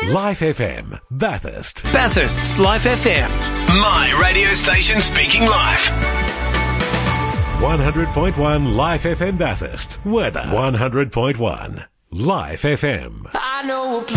Life FM, Bathurst. Bathurst's Life FM. My radio station speaking life. 100.1 Life FM Bathurst. Weather 100.1 Life FM. I know